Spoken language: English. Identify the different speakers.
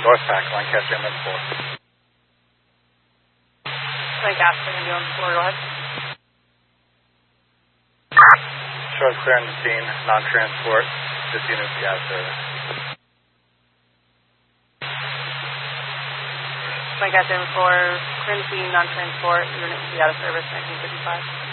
Speaker 1: North Pack, Lancaster Ambulance 4.
Speaker 2: Lancaster Ambulance 4, go ahead.
Speaker 1: Show us clear on the scene, non-transport. This unit is out of service.
Speaker 2: Lancaster Ambulance 4, clear on the scene, non-transport, unit is out of service, 1955.